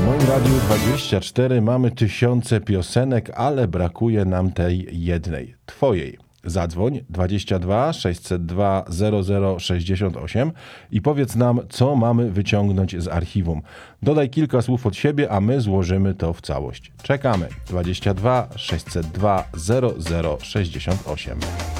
moim Radiu 24 mamy tysiące piosenek, ale brakuje nam tej jednej, twojej. Zadzwoń 22 602 0068 i powiedz nam, co mamy wyciągnąć z archiwum. Dodaj kilka słów od siebie, a my złożymy to w całość. Czekamy. 22 602 0068.